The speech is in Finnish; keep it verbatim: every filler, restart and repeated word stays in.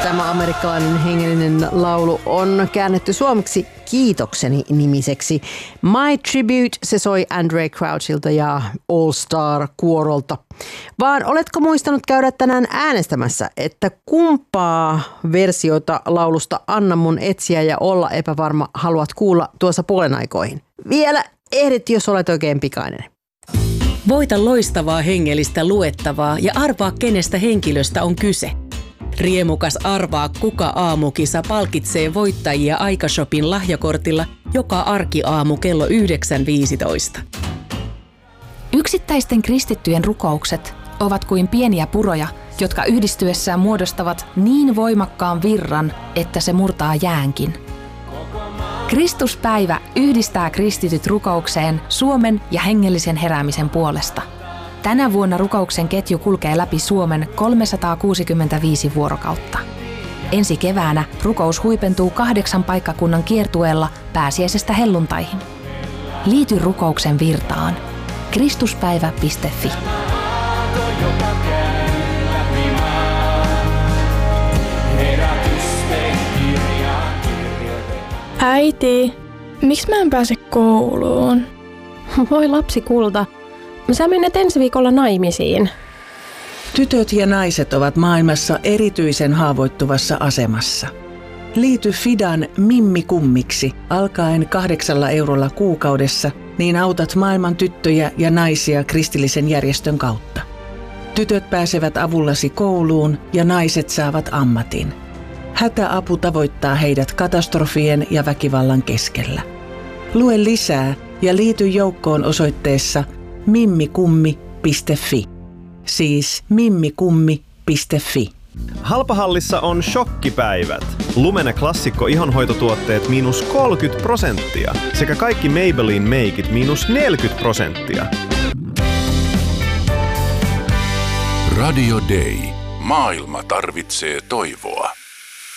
Tämä amerikkalainen hengellinen laulu on käännetty suomeksi Kiitokseni nimiseksi. My Tribute, se soi Andrae Crouchilta ja All Star Kuorolta. Vaan oletko muistanut käydä tänään äänestämässä, että kumpaa versiota laulusta Anna mun etsiä ja olla epävarma haluat kuulla tuossa puolen aikoihin? Vielä ehdit, jos olet oikein pikainen. Voita loistavaa hengellistä luettavaa ja arvaa, kenestä henkilöstä on kyse. Riemukas Arvaa kuka aamukisa palkitsee voittajia Aikashopin lahjakortilla joka arkiaamu kello yhdeksän viisitoista. Yksittäisten kristittyjen rukoukset ovat kuin pieniä puroja, jotka yhdistyessään muodostavat niin voimakkaan virran, että se murtaa jäänkin. Kristuspäivä yhdistää kristityt rukoukseen Suomen ja hengellisen heräämisen puolesta. Tänä vuonna rukouksen ketju kulkee läpi Suomen kolmesataakuusikymmentäviisi vuorokautta. Ensi keväänä rukous huipentuu kahdeksan paikkakunnan kiertueella pääsiäisestä helluntaihin. Liity rukouksen virtaan. kristuspäivä piste fi. Äiti, miksi mä en pääse kouluun? Voi lapsi kulta. Sä menet ensi viikolla naimisiin. Tytöt ja naiset ovat maailmassa erityisen haavoittuvassa asemassa. Liity Fidan Mimmi Kummiksi alkaen kahdeksalla eurolla kuukaudessa, niin autat maailman tyttöjä ja naisia kristillisen järjestön kautta. Tytöt pääsevät avullasi kouluun ja naiset saavat ammatin. Hätäapu tavoittaa heidät katastrofien ja väkivallan keskellä. Lue lisää ja liity joukkoon osoitteessa mimmikummi piste fi. Siis mimmikummi piste fi. Halpahallissa on shokkipäivät. Lumene klassikko ihonhoitotuotteet miinus kolmekymmentä prosenttia sekä kaikki Maybelline meikit miinus neljäkymmentä prosenttia. Radio Day. Maailma tarvitsee toivoa.